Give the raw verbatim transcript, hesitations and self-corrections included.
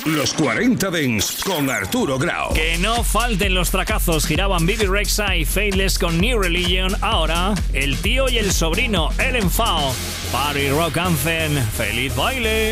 Los cuarenta Dance con Arturo Grau. Que no falten los tracazos. Giraban Bibi Rexha y Faithless con New Religion. Ahora, el tío y el sobrino, El Enfao. Party Rock Anthem. ¡Feliz baile!